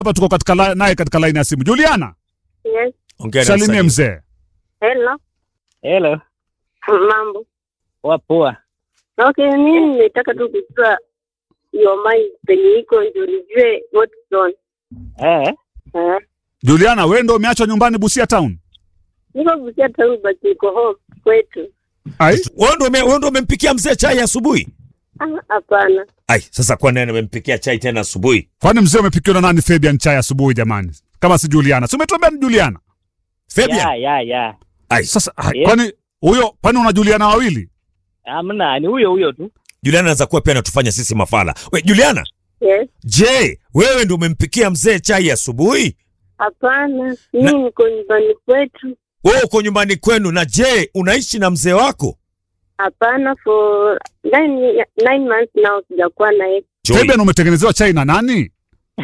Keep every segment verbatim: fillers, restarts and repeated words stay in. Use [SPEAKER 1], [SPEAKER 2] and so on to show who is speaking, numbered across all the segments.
[SPEAKER 1] hapa tuko katika naye katika line ya simu. Juliana.
[SPEAKER 2] Yes.
[SPEAKER 1] Ongea na salimie mzee.
[SPEAKER 2] Hello.
[SPEAKER 3] Hello.
[SPEAKER 2] Mambo.
[SPEAKER 3] Wapoa.
[SPEAKER 2] Okay, mimi nataka tu kujua your mind penye iko ndio nijue what's on.
[SPEAKER 3] Eh.
[SPEAKER 2] Eh.
[SPEAKER 1] Juliana, wewe ndio umeachwa nyumbani Busia town?
[SPEAKER 2] Niko Busia town but niko home kwetu.
[SPEAKER 1] Ai,
[SPEAKER 4] wewe ndio wewe ndio umempikia mzee chai asubuhi?
[SPEAKER 2] Ah, hapana.
[SPEAKER 4] Ai, sasa kwa nini umempikia chai tena asubuhi?
[SPEAKER 1] Kwani mzee umepikiwa na nani Fabian chai asubuhi jamani? Kama si Juliana. Si umetuambia ni Juliana?
[SPEAKER 4] Fabian.
[SPEAKER 3] Ya, ya, ya.
[SPEAKER 4] Ai,
[SPEAKER 1] sasa
[SPEAKER 3] Yes.
[SPEAKER 1] kwani huyo kwani una Juliana wawili?
[SPEAKER 3] Hamna, ni huyo huyo tu.
[SPEAKER 4] Juliana anaweza kuwa pia anatufanya sisi mafala. We, Juliana?
[SPEAKER 2] Yes.
[SPEAKER 4] Je, wewe ndio umempikia mzee chai asubuhi?
[SPEAKER 2] Hapana, mimi niko nyumbani kwetu.
[SPEAKER 4] Wewe uko nyumbani kwenu, na je, unaishi na mzee wako?
[SPEAKER 2] Hapana, for nine, nine months now sijakuwa na yeye.
[SPEAKER 1] Fabian, umetengenezewa chai na nani?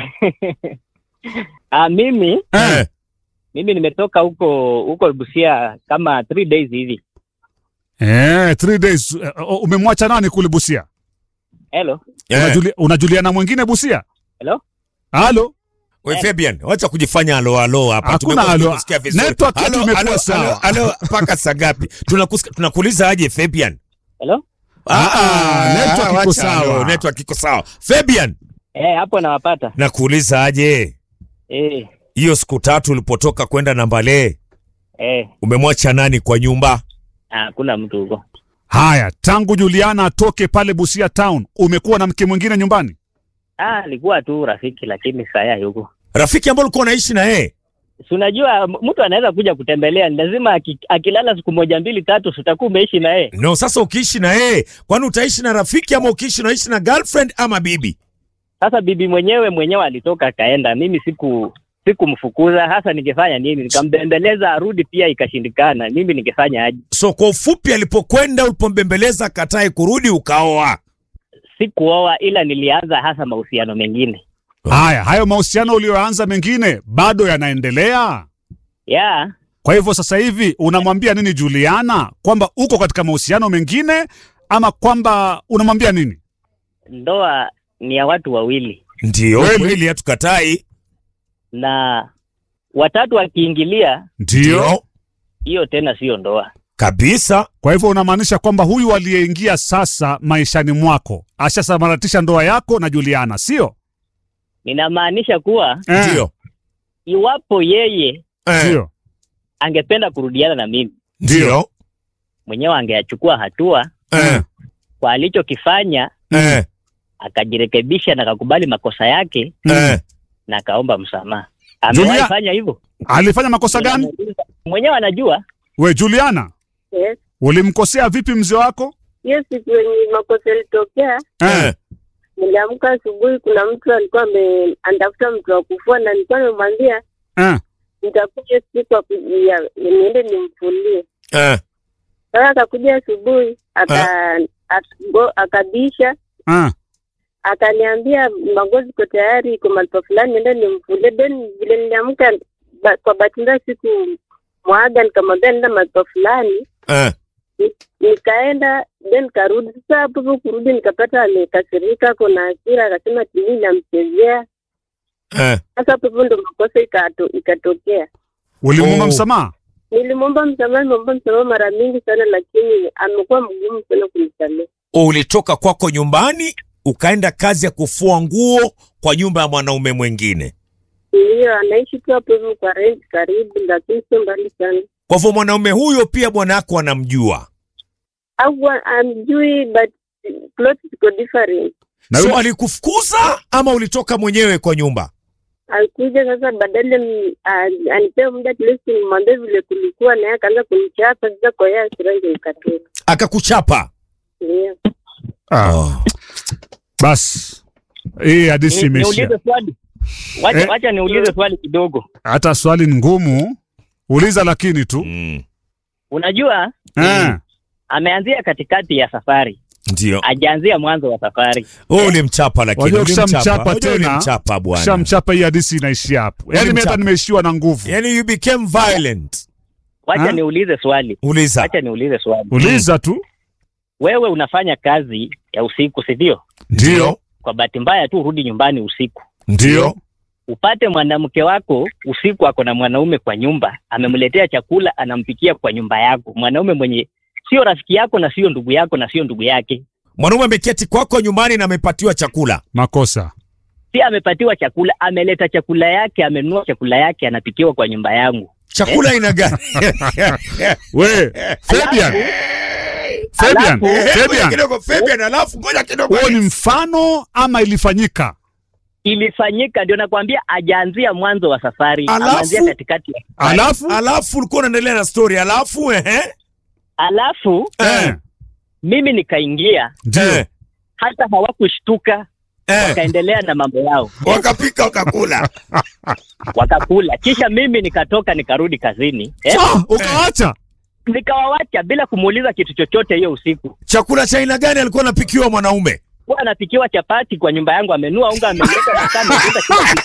[SPEAKER 3] Ah, mimi
[SPEAKER 4] Eh.
[SPEAKER 3] mimi nimetoka huko huko Busia kama three days hivi.
[SPEAKER 1] Eh, three days. Uh, umemwacha nani kule Busia?
[SPEAKER 3] Hello.
[SPEAKER 4] Eh.
[SPEAKER 1] Una, Juli, una Juliana mwingine Busia?
[SPEAKER 3] Hello.
[SPEAKER 1] Halo?
[SPEAKER 4] We Fabian, wacha kujifanya alo alo hapa.
[SPEAKER 1] Hakuna
[SPEAKER 4] Tumekuwa
[SPEAKER 1] alo.
[SPEAKER 4] tukikusikia vizuri.
[SPEAKER 1] Network yetu
[SPEAKER 4] Alo,
[SPEAKER 1] imekuwa
[SPEAKER 4] alo,
[SPEAKER 1] sawa.
[SPEAKER 4] alo, alo, mpaka saa ngapi? Tunakusikia tunakuuliza aje Fabian?
[SPEAKER 3] Hello.
[SPEAKER 1] Ah, ah, network iko
[SPEAKER 4] wacha
[SPEAKER 1] sawa.
[SPEAKER 4] alo, network iko sawa. Fabian,
[SPEAKER 3] Eh, hapo nawapata.
[SPEAKER 4] nakuuliza aje?
[SPEAKER 3] Eh,
[SPEAKER 4] Hiyo siku tatu ulipotoka kwenda Nambale,
[SPEAKER 3] eh.
[SPEAKER 4] umemwacha nani kwa nyumba?
[SPEAKER 3] Ah, kuna mtu huko.
[SPEAKER 1] Haya, tangu Juliana atoke pale Busia town, umekuwa na mke mwingine nyumbani?
[SPEAKER 3] Ah, alikuwa tu rafiki lakini saya yuko.
[SPEAKER 4] Rafiki ambaye ulikuwa unaishi na yeye?
[SPEAKER 3] Si unajua mtu anaweza kuja kutembelea, lazima aki, akilala siku moja mbili tatu sitakuwa umeishi na yeye.
[SPEAKER 4] No, sasa ukiishi na yeye, kwani utaishi na rafiki ama ukiishi unaishi na girlfriend ama bibi?
[SPEAKER 3] Sasa bibi mwenyewe mwenyewe alitoka akaenda, mimi siku sikumfukuza. Hasa ningefanya nini? Nikambembeleza arudi pia ikashindikana. Mimi ningefanya aje?
[SPEAKER 4] So kwa ufupi, alipokwenda ulipombembeleza katae kurudi ukaoa?
[SPEAKER 3] Sikuoa, ila nilianza hasa mahusiano mengine.
[SPEAKER 1] Haya, hayo mahusiano ulioanza mengine bado yanaendelea?
[SPEAKER 3] Yeah.
[SPEAKER 1] Kwa hivyo sasa hivi unamwambia nini Juliana? Kwamba uko katika mahusiano mengine ama kwamba unamwambia nini?
[SPEAKER 3] Ndoa ni ya watu wawili.
[SPEAKER 4] Ndio,
[SPEAKER 1] Kweli.
[SPEAKER 4] kweli hatukatai.
[SPEAKER 3] Na watatu wakiingilia,
[SPEAKER 1] Ndio.
[SPEAKER 3] hiyo tena sio ndoa.
[SPEAKER 4] Kabisa.
[SPEAKER 1] Kwa hivyo unamaanisha kwamba huyu aliyeingia sasa maishani mwako ashasambaratisha ndoa yako na Juliana, sio?
[SPEAKER 3] Ninamaanisha kuwa
[SPEAKER 1] Eh,
[SPEAKER 4] Ndio.
[SPEAKER 3] iwapo yeye
[SPEAKER 4] Eh,
[SPEAKER 1] Ndio.
[SPEAKER 3] angependa kurudiana na mimi,
[SPEAKER 4] Ndio.
[SPEAKER 3] mwenyewe angeyachukua hatua
[SPEAKER 4] Eh,
[SPEAKER 3] kwa alichokifanya,
[SPEAKER 4] eh,
[SPEAKER 3] akajirekebisha na akakubali makosa yake
[SPEAKER 4] eh.
[SPEAKER 3] na akaomba msamaha. Amewahi
[SPEAKER 1] Julia-
[SPEAKER 3] fanya hivyo?
[SPEAKER 1] Alifanya makosa gani?
[SPEAKER 3] Mwenyewe anajua.
[SPEAKER 1] We Juliana,
[SPEAKER 2] Yes.
[SPEAKER 1] ulimkosea vipi mzee wako?
[SPEAKER 2] Hiyo siku yenye makosa ilitokea,
[SPEAKER 4] Eh.
[SPEAKER 2] niliamka asubuhi, kuna mtu alikuwa ameandafuta mtu wa kufua na nilikuwa nimemwambia
[SPEAKER 1] Eh.
[SPEAKER 2] nitakuja siku ya kujia niende nimfulie.
[SPEAKER 4] Eh.
[SPEAKER 2] Sasa akakuja asubuhi aka akago- akabisha
[SPEAKER 1] Ah.
[SPEAKER 2] akaniambia magozi iko tayari, iko mahali fulani niende nimfulie. Then vile niliamka ba, kwa bahati mbaya siku mwaga, nikamwambia nenda mahali fulani,
[SPEAKER 4] Eh.
[SPEAKER 2] nikaenda then karudi. Sasa hapo hapo kurudi nikapata amekasirika, kuna hasira, akasema tini namchezea.
[SPEAKER 4] Eh.
[SPEAKER 2] Sasa hapo hapo ndo makosa ikato, ikatokea.
[SPEAKER 1] Ulimwomba
[SPEAKER 4] Oh.
[SPEAKER 1] msamaha?
[SPEAKER 2] Nilimwomba msamaha, nimeomba msamaha mara mingi sana, lakini amekuwa mgumu sana kunisamehe.
[SPEAKER 4] Ulitoka kwako nyumbani ukaenda kazi ya kufua nguo kwa nyumba ya mwanaume mwingine.
[SPEAKER 2] Ndiyo, anaishi tu hapo hivyo kwa rent karibu, lakini sio mbali sana.
[SPEAKER 4] Kwa hivyo mwanaume huyo pia bwana yako anamjua.
[SPEAKER 2] Au amjui, but plot ziko different.
[SPEAKER 1] Na
[SPEAKER 4] So
[SPEAKER 1] yule-
[SPEAKER 4] alikufukuza ama ulitoka mwenyewe kwa nyumba?
[SPEAKER 2] Alikuja sasa, badala m- a- anipea muda at least nimwambie vile kulikuwa, na yeye akaanza kunichapa. Sasa kwa hiyo hasira ndio ikatoka.
[SPEAKER 4] Akakuchapa.
[SPEAKER 2] Ndiyo.
[SPEAKER 1] Ah.
[SPEAKER 4] Oh.
[SPEAKER 1] Basi. Hii hadithi
[SPEAKER 3] Ni-
[SPEAKER 1] imeisha.
[SPEAKER 3] Niulize swali. Wacha
[SPEAKER 1] Eh.
[SPEAKER 3] wacha niulize swali kidogo.
[SPEAKER 1] Hata swali ni ngumu. Uliza lakini tu.
[SPEAKER 4] Mm.
[SPEAKER 3] Unajua
[SPEAKER 1] Eh.
[SPEAKER 3] ameanzia katikati ya safari,
[SPEAKER 4] Ndio.
[SPEAKER 3] hajaanzia mwanzo wa safari.
[SPEAKER 4] Wewe ulimchapa lakini
[SPEAKER 1] Wajua
[SPEAKER 4] ulimchapa.
[SPEAKER 1] ukishamchapa
[SPEAKER 4] Wajua
[SPEAKER 1] tena,
[SPEAKER 4] ulimchapa bwana.
[SPEAKER 1] Shamchapa, hii hadithi inaishia hapo. Yaani mimi
[SPEAKER 4] Ulimchapa.
[SPEAKER 1] hata nimeishiwa na nguvu.
[SPEAKER 4] Yaani you became violent.
[SPEAKER 3] Wacha
[SPEAKER 1] Ha?
[SPEAKER 3] niulize swali.
[SPEAKER 4] Uliza.
[SPEAKER 3] Wacha niulize swali.
[SPEAKER 1] Uliza tu.
[SPEAKER 3] Wewe unafanya kazi ya usiku, si ndio?
[SPEAKER 1] Ndio.
[SPEAKER 3] Kwa bahati mbaya tu urudi nyumbani usiku.
[SPEAKER 1] Ndio.
[SPEAKER 3] upate mwanamke wako usiku ako na mwanaume kwa nyumba, amemletea chakula, anampikia kwa nyumba yako, mwanaume mwenye sio rafiki yako na sio ndugu yako na sio ndugu yake.
[SPEAKER 4] Mwanaume ameketi kwako nyumbani na amepatiwa chakula.
[SPEAKER 1] Makosa.
[SPEAKER 3] Si amepatiwa chakula, ameleta chakula yake, amenunua chakula yake, anapikiwa kwa nyumba yangu.
[SPEAKER 4] Chakula ina gani?
[SPEAKER 1] We, Fabian. Fabian,
[SPEAKER 3] Alafu-
[SPEAKER 1] Fabian.
[SPEAKER 4] Kidogo Fabian, alafu ngoja kidogo.
[SPEAKER 1] Huo ni mfano ama ilifanyika?
[SPEAKER 3] Ilifanyika, ndio nakwambia, ajaanzia mwanzo wa safari,
[SPEAKER 4] Alafu-
[SPEAKER 3] anaanzia katikati ya safari.
[SPEAKER 1] Alafu
[SPEAKER 4] Alafu ulikuwa unaendelea na story. Alafu ehe.
[SPEAKER 3] Alafu
[SPEAKER 1] eh,
[SPEAKER 3] mimi nikaingia,
[SPEAKER 1] ndio.
[SPEAKER 4] Eh.
[SPEAKER 3] hata hawakushtuka,
[SPEAKER 4] Eh.
[SPEAKER 3] wakaendelea na mambo yao,
[SPEAKER 4] Wakapika wakakula.
[SPEAKER 3] wakakula. Kisha mimi nikatoka nikarudi kazini eh?
[SPEAKER 1] Ah, ukaacha.
[SPEAKER 3] Nikawawacha bila kumuuliza kitu chochote hiyo usiku.
[SPEAKER 4] Chakula cha aina gani alikuwa anapikiwa mwanaume?
[SPEAKER 3] Kwa anapikiwa chapati kwa nyumba yangu, amenua unga, ameleta makaa, ameleta kila kitu.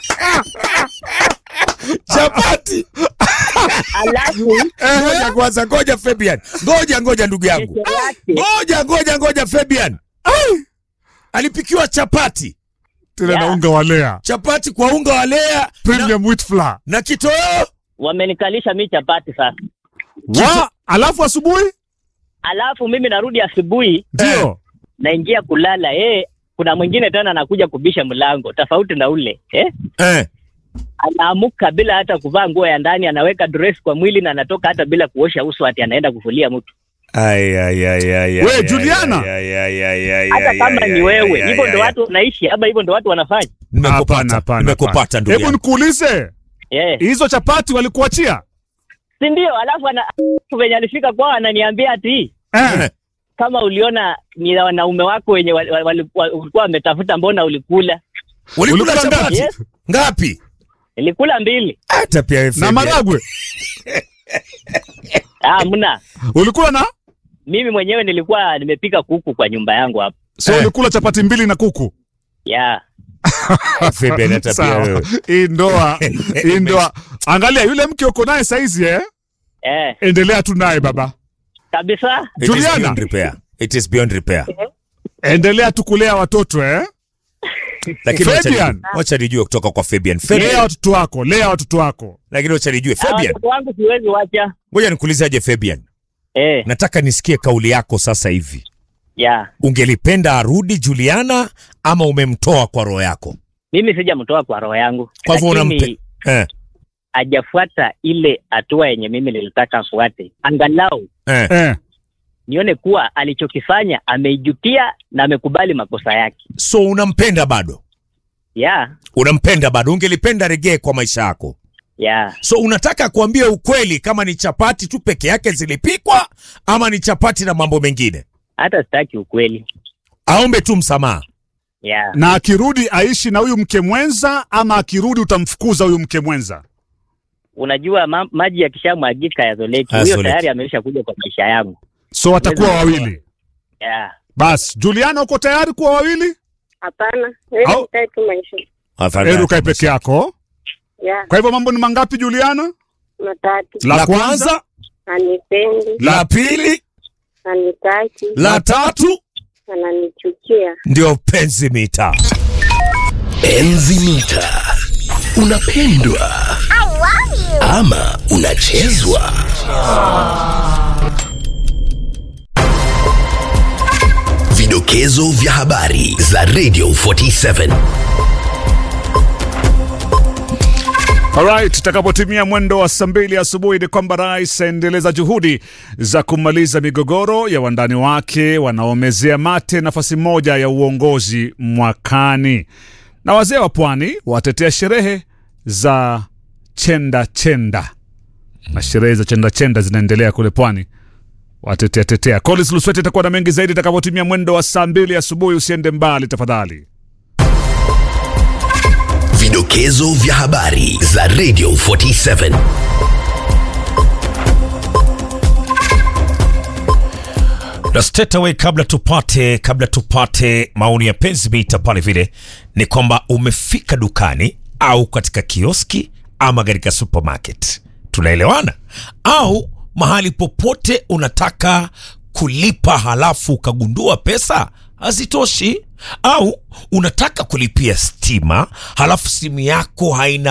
[SPEAKER 4] Chapati.
[SPEAKER 3] Alafu
[SPEAKER 4] Ngoja kwanza, ngoja Fabian. Ngoja ngoja ndugu yangu.
[SPEAKER 3] kesho yake
[SPEAKER 4] Ngoja ngoja ngoja Fabian. Ai! Alipikiwa chapati.
[SPEAKER 1] Tena na
[SPEAKER 3] Yeah.
[SPEAKER 1] unga wa Lea.
[SPEAKER 4] Chapati kwa unga wa Lea na,
[SPEAKER 1] Premium wheat flour.
[SPEAKER 4] na kitoweo.
[SPEAKER 3] wamenikalisha mi chapati sasa.
[SPEAKER 1] Wa, alafu asubuhi?
[SPEAKER 3] Alafu mimi narudi asubuhi,
[SPEAKER 1] Ndio.
[SPEAKER 3] naingia kulala eh, kuna mwingine tena anakuja kubisha mlango tofauti na ule eh?
[SPEAKER 4] Eh.
[SPEAKER 3] Anaamuka bila hata kuvaa nguo ya ndani, anaweka dress kwa mwili na anatoka hata bila kuosha uso, ati anaenda kufulia mtu.
[SPEAKER 4] Ai ai ai ai.
[SPEAKER 1] We,
[SPEAKER 4] ai,
[SPEAKER 1] Juliana.
[SPEAKER 4] ai, ai, ai, ai,
[SPEAKER 3] Hata
[SPEAKER 4] ai,
[SPEAKER 3] kama
[SPEAKER 4] ai,
[SPEAKER 3] ni
[SPEAKER 4] ai,
[SPEAKER 3] wewe,
[SPEAKER 4] ai,
[SPEAKER 3] hivyo
[SPEAKER 4] ai,
[SPEAKER 3] ndo
[SPEAKER 4] ai.
[SPEAKER 3] watu wanaishi, ama hivyo ndo watu wanafanya.
[SPEAKER 1] Hapana,
[SPEAKER 4] Nimekupata.
[SPEAKER 1] hapana,
[SPEAKER 4] Nimekupata
[SPEAKER 1] hapana.
[SPEAKER 4] ndugu
[SPEAKER 1] Hebu
[SPEAKER 4] yangu.
[SPEAKER 1] nikuulize,
[SPEAKER 3] Eh,
[SPEAKER 1] hizo chapati walikuachia?
[SPEAKER 3] si ndio? Alafu ana venye alifika kwao ananiambia ati
[SPEAKER 1] Eh.
[SPEAKER 3] kama uliona ni wanaume wako wenye walikuwa wali, wali, walikuwa wametafuta, mbona ulikula?
[SPEAKER 4] Ulikula
[SPEAKER 1] Ulikula
[SPEAKER 4] chapati?
[SPEAKER 3] Yes.
[SPEAKER 4] Ngapi?
[SPEAKER 3] Nilikula mbili.
[SPEAKER 4] Hata pia wewe.
[SPEAKER 1] Na
[SPEAKER 4] Fabian.
[SPEAKER 1] maragwe?
[SPEAKER 3] Ah, mna
[SPEAKER 1] Ulikula na?
[SPEAKER 3] mimi mwenyewe nilikuwa nimepika kuku kwa nyumba yangu hapo.
[SPEAKER 1] So
[SPEAKER 4] Eh.
[SPEAKER 1] ulikula chapati mbili na kuku?
[SPEAKER 3] Yeah.
[SPEAKER 4] Fabian, hata pia
[SPEAKER 1] Sawa.
[SPEAKER 4] wewe.
[SPEAKER 1] Hii ndoa, hii ndoa. Angalia yule mke uko naye saizi eh?
[SPEAKER 3] Eh,
[SPEAKER 1] Endelea tu naye baba.
[SPEAKER 3] kabisa.
[SPEAKER 4] It is
[SPEAKER 1] Juliana.
[SPEAKER 4] beyond repair. It is beyond repair.
[SPEAKER 1] Endelea tu kulea watoto eh?
[SPEAKER 4] Lakini wacha
[SPEAKER 1] Fabian.
[SPEAKER 4] nijue- wacha nijue kutoka kwa Fabian.
[SPEAKER 1] Lea
[SPEAKER 4] Fabian.
[SPEAKER 1] watoto wako, lea watoto wako.
[SPEAKER 4] Lakini wacha nijue
[SPEAKER 3] Ah,
[SPEAKER 4] Fabian.
[SPEAKER 3] watoto wangu siwezi wacha.
[SPEAKER 4] Ngoja nikuulizaje Fabian.
[SPEAKER 3] Eh,
[SPEAKER 4] Nataka nisikie kauli yako sasa hivi.
[SPEAKER 3] yeah.
[SPEAKER 4] Ungelipenda arudi Juliana ama umemtoa kwa roho yako?
[SPEAKER 3] Mimi sijamtoa kwa roho yangu.
[SPEAKER 4] Kwa hivyo
[SPEAKER 3] Lakini
[SPEAKER 4] unampe. Eh.
[SPEAKER 3] hajafuata ile hatua yenye mimi nilitaka afuate. Angalau
[SPEAKER 4] Eh.
[SPEAKER 1] Eh.
[SPEAKER 3] nione kuwa alichokifanya ameijutia na amekubali makosa yake.
[SPEAKER 4] So unampenda bado?
[SPEAKER 3] Yeah.
[SPEAKER 4] Unampenda bado? Ungelipenda regee kwa maisha yako?
[SPEAKER 3] Yeah.
[SPEAKER 4] So unataka kuambia ukweli kama ni chapati tu peke yake zilipikwa ama ni chapati na mambo mengine?
[SPEAKER 3] Hata sitaki ukweli.
[SPEAKER 4] Aombe tu msamaha.
[SPEAKER 3] Yeah.
[SPEAKER 1] Na akirudi aishi na huyu mke mwenza ama akirudi utamfukuza huyu mke mwenza?
[SPEAKER 3] Unajua ma maji yakishamwagika yazoleki. Huyo
[SPEAKER 4] Yazoleki.
[SPEAKER 3] tayari amesha kuja kwa maisha yangu.
[SPEAKER 1] So watakuwa
[SPEAKER 3] Lazima-
[SPEAKER 1] wawili.
[SPEAKER 3] Yeah.
[SPEAKER 1] Bas, Juliana uko tayari kuwa wawili?
[SPEAKER 2] Hapana, wewe
[SPEAKER 1] Au-
[SPEAKER 2] nikae tu maisha.
[SPEAKER 1] Hebu ukae peke yako.
[SPEAKER 2] Yeah,
[SPEAKER 1] Kwa hivyo mambo ni mangapi Juliana?
[SPEAKER 2] matatu.
[SPEAKER 1] La
[SPEAKER 4] La
[SPEAKER 1] kwanza,
[SPEAKER 4] kwanza,
[SPEAKER 2] Anipendi,
[SPEAKER 4] la pili,
[SPEAKER 2] anitaki,
[SPEAKER 4] la tatu
[SPEAKER 2] ananichukia.
[SPEAKER 4] ndio penzi mita.
[SPEAKER 5] Enzi mita. Unapendwa ama unachezwa? Vidokezo vya habari za Radio arobaini na saba.
[SPEAKER 1] alright, tutakapotimia mwendo wa saa mbili asubuhi ni kwamba rais aendeleza juhudi za kumaliza migogoro ya wandani wake wanaomezea mate nafasi moja ya uongozi mwakani, na wazee wa pwani watetea sherehe za chenda chenda, na sherehe za chenda chenda zinaendelea kule pwani, watetea tetea. Collins Lusweti atakuwa na mengi zaidi itakapotimia mwendo wa saa mbili asubuhi. Usiende mbali tafadhali.
[SPEAKER 5] Vidokezo vya habari za Radio arobaini na saba.
[SPEAKER 4] Na straight away kabla tupate kabla tupate maoni ya penzi mita pale vile ni kwamba umefika dukani au katika kioski ama katika supermarket, tunaelewana? Au mahali popote unataka kulipa halafu ukagundua pesa hazitoshi, au unataka kulipia stima halafu simu yako haina